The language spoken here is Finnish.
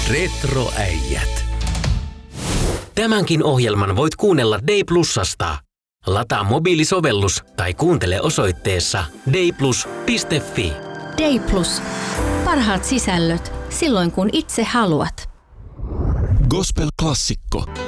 Retroäijät. Tämänkin ohjelman voit kuunnella Day Plusasta. Lataa mobiilisovellus tai kuuntele osoitteessa dayplus.fi. Day Plus. Parhaat sisällöt silloin kun itse haluat. Gospel-klassikko.